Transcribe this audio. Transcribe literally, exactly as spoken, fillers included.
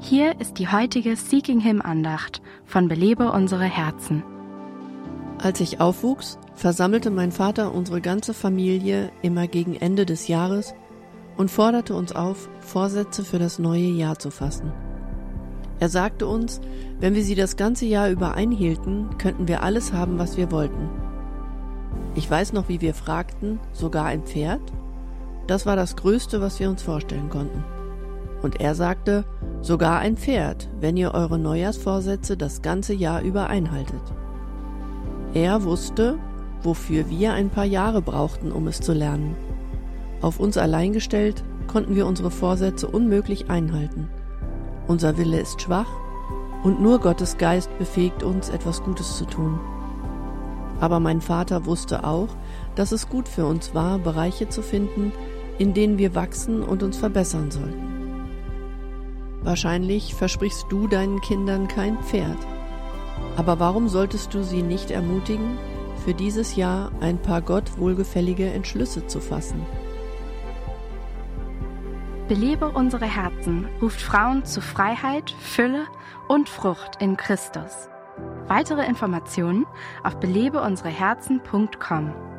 Hier ist die heutige Seeking Him Andacht von Belebe unsere Herzen. Als ich aufwuchs, versammelte mein Vater unsere ganze Familie immer gegen Ende des Jahres und forderte uns auf, Vorsätze für das neue Jahr zu fassen. Er sagte uns, wenn wir sie das ganze Jahr über einhielten, könnten wir alles haben, was wir wollten. Ich weiß noch, wie wir fragten, sogar ein Pferd? Das war das Größte, was wir uns vorstellen konnten. Und er sagte, sogar ein Pferd, wenn ihr eure Neujahrsvorsätze das ganze Jahr über einhaltet. Er wusste, wofür wir ein paar Jahre brauchten, um es zu lernen. Auf uns allein gestellt, konnten wir unsere Vorsätze unmöglich einhalten. Unser Wille ist schwach und nur Gottes Geist befähigt uns, etwas Gutes zu tun. Aber mein Vater wusste auch, dass es gut für uns war, Bereiche zu finden, in denen wir wachsen und uns verbessern sollten. Wahrscheinlich versprichst du deinen Kindern kein Pferd. Aber warum solltest du sie nicht ermutigen, für dieses Jahr ein paar Gott wohlgefällige Entschlüsse zu fassen? Belebe unsere Herzen ruft Frauen zu Freiheit, Fülle und Frucht in Christus. Weitere Informationen auf belebe unsere Herzen punkt com.